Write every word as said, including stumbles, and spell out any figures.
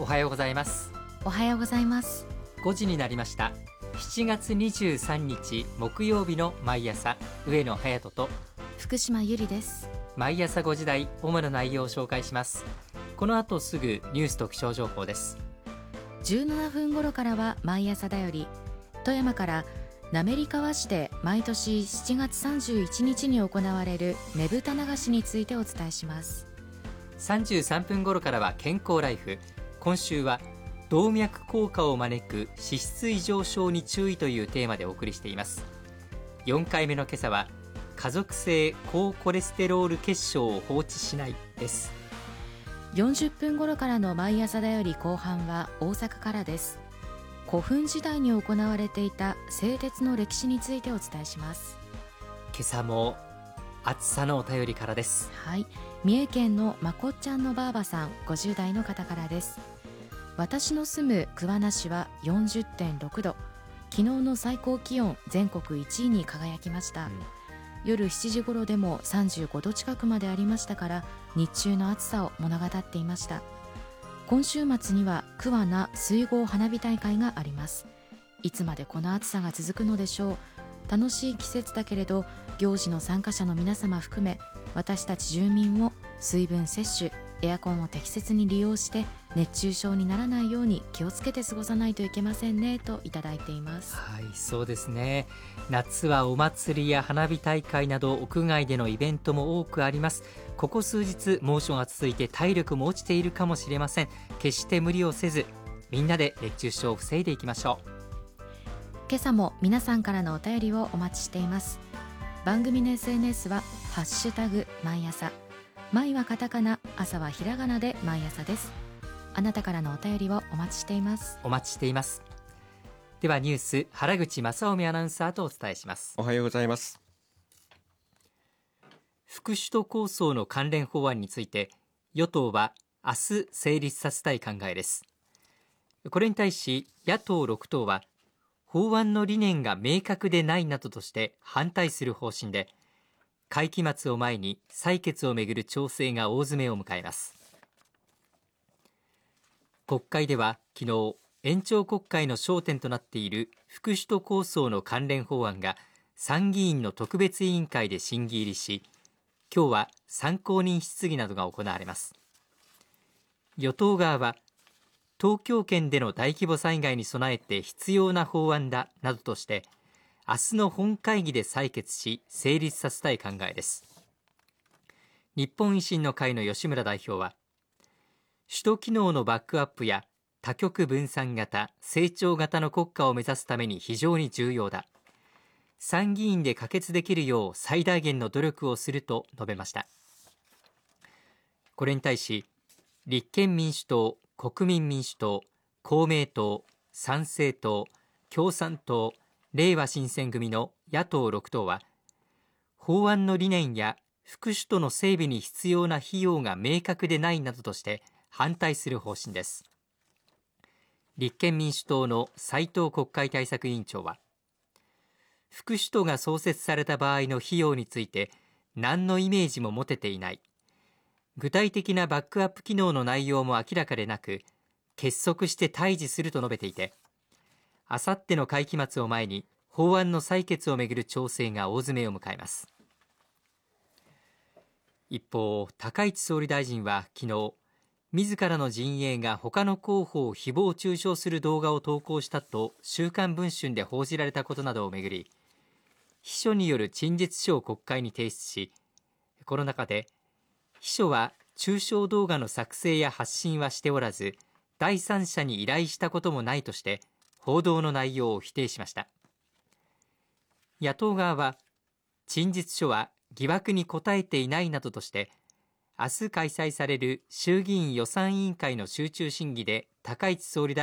はようございます。 おはようございます。 ごじになりました。しちがつにじゅうさんにち木曜日の毎朝、上野隼人と福島ゆりです。 毎朝ごじ台、主な内容を紹介します。この後すぐニュースと気象情報です。 じゅうななふん頃からは毎朝だより、富山から滑川市で毎年しちがつさんじゅういちにちに行われるねぶた流しについてお伝えします。 さんじゅうさんぷん頃からは健康ライフ。今週は動脈硬化を招く脂質異常症に注意というテーマでお送りしています。よんかいめの今朝は家族性高コレステロール血症を放置しないです。 よんじゅっぷん頃からの毎朝だより後半は大阪からです。古墳時代に行われていた製鉄の歴史についてお伝えします。 今朝も暑さのお便りからです。 はい、三重県のまこっちゃんのばあばさん、ごじゅう代の方からです。私の住む桑名市は よんじゅってんろくど、昨日の最高気温全国いちいに輝きました、うん、夜しちじ頃でもさんじゅうごど近くまでありましたから、日中の暑さを物語っていました。今週末には桑名水郷花火大会があります。いつまでこの暑さが続くのでしょう。楽しい季節だけれど、行事の参加者の皆様含め私たち住民も水分摂取、エアコンを適切に利用して熱中症にならないように気をつけて過ごさないといけませんね、といただいています。 はい、そうですね。夏はお祭りや花火大会など屋外でのイベントも多くあります。ここ数日猛暑が続いて体力も落ちているかもしれません。決して無理をせず、みんなで熱中症を防いでいきましょう。 今朝も皆さんからのお便りをお待ちしています。番組の エスエヌエス はハッシュタグ毎朝、毎はカタカナ、朝はひらがなで毎朝です。あなたからのお便りをお待ちしています。 お待ちしています。ではニュース、原口正臣アナウンサーとお伝えします。 おはようございます。 副首都構想の関連法案について、与党は明日成立させたい考えです。これに対し野党ろくとうは、法案の理念が明確でないなどとして反対する方針で、会期末を前に採決をめぐる調整が大詰めを迎えます。国会では昨日、延長国会の焦点となっている副首都構想の関連法案が参議院の特別委員会で審議入りし、今日は参考人質疑などが行われます。与党側は、東京圏での大規模災害に備えて必要な法案だなどとして、明日の本会議で採決し成立させたい考えです。日本維新の会の吉村代表は、首都機能のバックアップや多極分散型、成長型の国家を目指すために非常に重要だ。参議院で可決できるよう最大限の努力をすると述べました。これに対し、立憲民主党、国民民主党、公明党、参政党、共産党、れいわ新選組の野党ろくとうは、法案の理念や副首都の整備に必要な費用が明確でないなどとして反対する方針です。立憲民主党の斉藤国会対策委員長は、副首都が創設された場合の費用について何のイメージも持てていない。具体的なバックアップ機能の内容も明らかでなく、結束して対峙すると述べていて、あさっての会期末を前に法案の採決をめぐる調整が大詰めを迎えます。一方、高市総理大臣は昨日、自らの陣営が他の候補を誹謗中傷する動画を投稿したと週刊文春で報じられたことなどをめぐり、秘書による陳述書を国会に提出し、この中で、秘書は中傷動画の作成や発信はしておらず、第三者に依頼したこともないとして報道の内容を否定しました。野党側は、陳述書は疑惑に答えていないなどとして、明日開催される衆議院予算委員会の集中審議で高市総理大臣